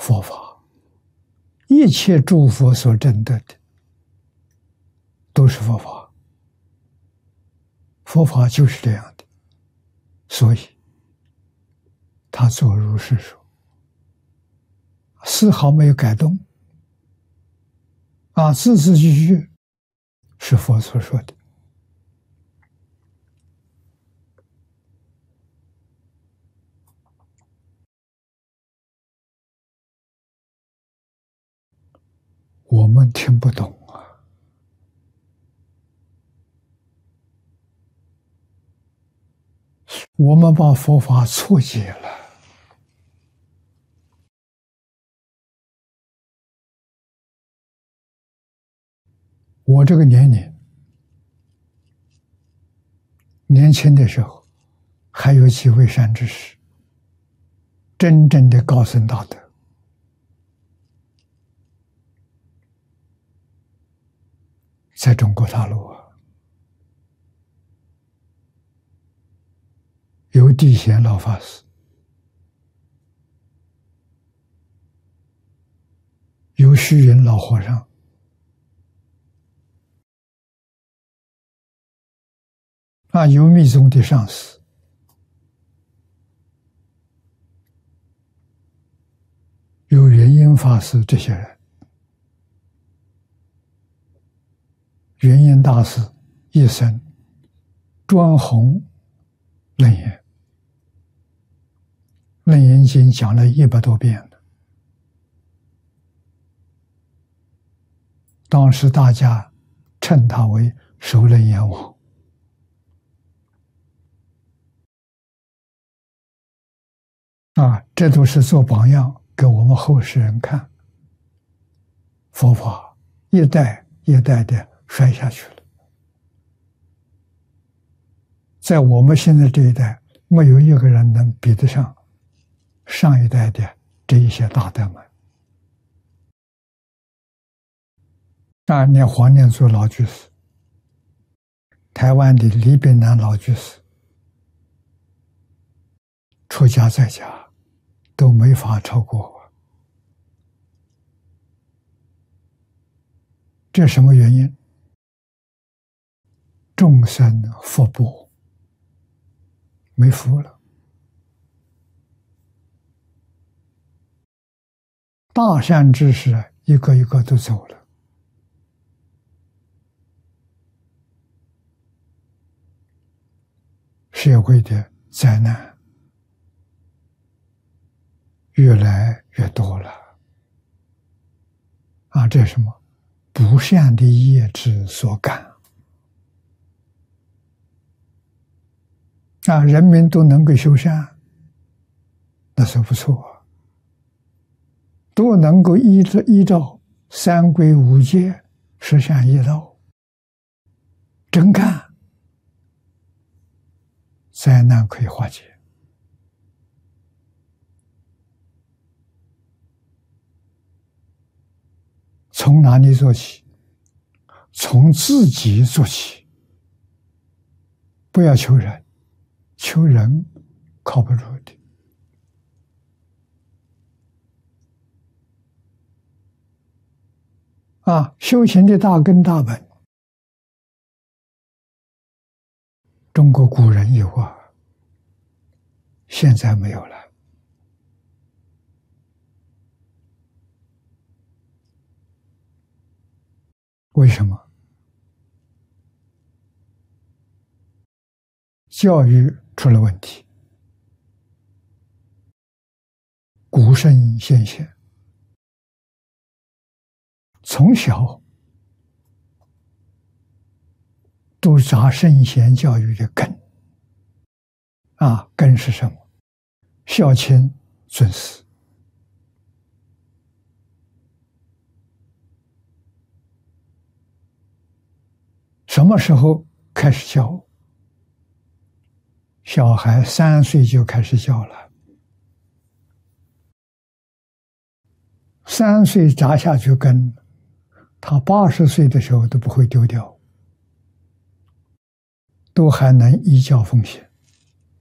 佛法，一切诸佛所证得的都是佛法，佛法就是这样的，所以他做如是说，丝毫没有改动，字字句句是佛所说的。我们听不懂啊，我们把佛法错解了。我这个年龄，年轻的时候，还有几位善知识，真正的高僧大德，在中国大陆啊，有地贤老法师，有虚云老和尚，有密宗的上师，有圆音法师，这些人。圆音大师一生专弘楞严，楞严经讲了100多遍了。当时大家称他为首楞严王。这都是做榜样给我们后世人看。佛法一代一代的衰下去了，在我们现在这一代，没有一个人能比得上上一代的这一些大德们。念黄念祖老居士，台湾的李炳南老居士，出家在家都没法超过我。这什么原因？众生福薄，没福了。大善知识一个一个都走了。社会的灾难越来越多了。这是什么？不善的业之所感。人民都能够修善，那是不错，都能够依照三规五戒十善业道真干，灾难可以化解。从哪里做起？从自己做起，不要求人，求人靠不住的。修行的大根大本，中国古人有现在没有了。为什么？教育出了问题。古圣先贤从小都扎圣贤教育的根。根是什么？孝亲尊师。什么时候开始教？小孩3岁就开始教了，3岁扎下去根，他80岁的时候都不会丢掉，都还能依教奉行。